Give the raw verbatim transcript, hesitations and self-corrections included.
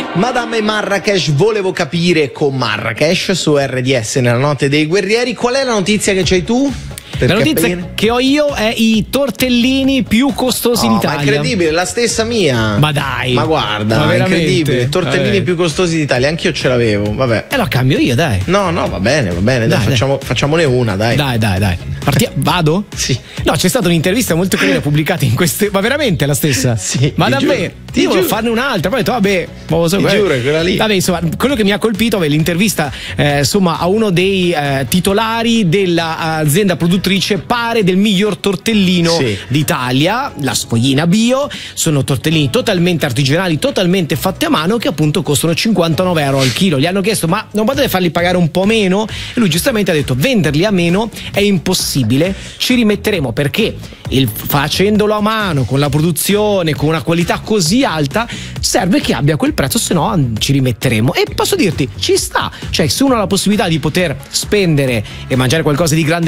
Madame Marrakesh, volevo capire con Marrakesh su R D S nella notte dei guerrieri. Qual è la notizia che c'hai tu? La notizia appena... che ho io è i tortellini più costosi oh, d'Italia. Ma è incredibile, la stessa mia. Ma dai. Ma guarda, ma è incredibile. Tortellini vabbè. più costosi d'Italia, anch'io ce l'avevo, vabbè. E lo cambio io, dai. No, no, va bene, va bene, dai, dai, facciamo, dai. facciamone una, dai. Dai, dai, dai. Partia... Vado? Sì. No, c'è stata un'intervista molto carina pubblicata in queste. Ma veramente è la stessa? Sì. Ma davvero? Ti io volevo giuro. farne un'altra, poi ho detto, vabbè, lo so, ti vabbè. giuro, è quella lì. Vabbè, insomma, quello che mi ha colpito è l'intervista eh, insomma, a uno dei eh, titolari dell'azienda produttrice, pare del miglior tortellino sì. d'Italia, la Sfoglina Bio. Sono tortellini totalmente artigianali, totalmente fatti a mano, che appunto costano cinquantanove euro al chilo. Gli hanno chiesto, ma non potete farli pagare un po' meno? E lui giustamente ha detto, venderli a meno è impossibile, ci rimetteremo, perché il, facendolo a mano, con la produzione, con una qualità così alta, serve che abbia quel prezzo, se no ci rimetteremo. E posso dirti, ci sta, cioè se uno ha la possibilità di poter spendere e mangiare qualcosa di grande